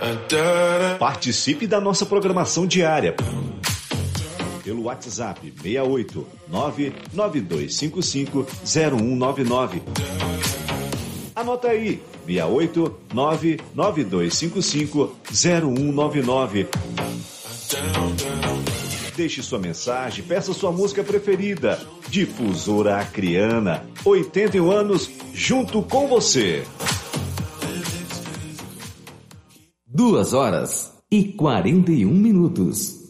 Participe da nossa programação diária pelo WhatsApp 68 992550199. Anota aí, 68 992550199. Deixe sua mensagem, peça sua música preferida. Difusora Acreana, 81 anos, junto com você. 2 horas e 41 minutos.